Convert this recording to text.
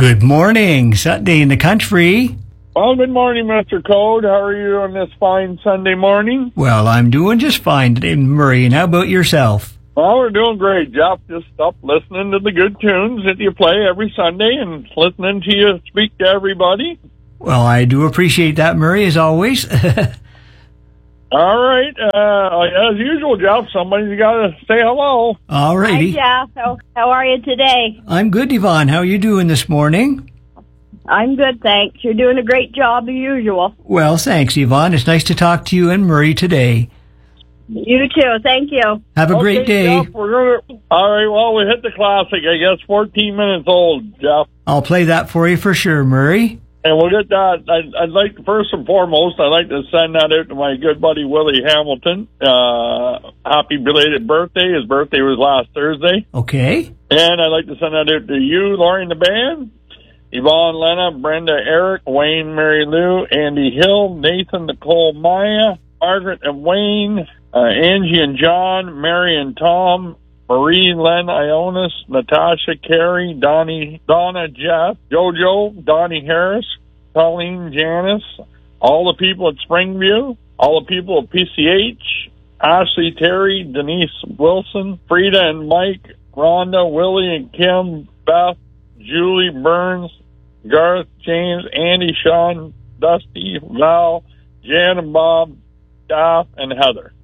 Good morning, Sunday in the country. Well, good morning, Mr. Code. How are you on this fine Sunday morning? Well, I'm doing just fine today, Murray. And how about yourself? Well, we're doing great, Jeff. Just up listening to the good tunes that you play every Sunday and listening to you speak to everybody. Well, I do appreciate that, Murray, as always. All right. As usual, Jeff, somebody's got to say hello. All righty. Hi, Jeff. How are you today? I'm good, Yvonne. How are you doing this morning? I'm good, thanks. You're doing a great job as usual. Well, thanks, Yvonne. It's nice to talk to you and Murray today. You too. Thank you. Have a great day. Jeff, all right, well, we hit the classic, I guess, 14 minutes old, Jeff. I'll play that for you for sure, Murray. And we'll get that. I'd like, first and foremost, I'd like to send that out to my good buddy Willie Hamilton. Happy belated birthday. His birthday was last Thursday. Okay. And I'd like to send that out to you, Laurie and the band, Yvonne, Lena, Brenda, Eric, Wayne, Mary Lou, Andy Hill, Nathan, Nicole, Maya, Margaret and Wayne, Angie and John, Mary and Tom, Marie, Len, Ionis, Natasha, Carrie, Donna, Jeff, Jojo, Donnie Harris, Colleen, Janice, all the people at Springview, all the people at PCH, Ashley, Terry, Denise Wilson, Frida and Mike, Rhonda, Willie and Kim, Beth, Julie, Burns, Garth, James, Andy, Sean, Dusty, Val, Jan and Bob, Daff, and Heather.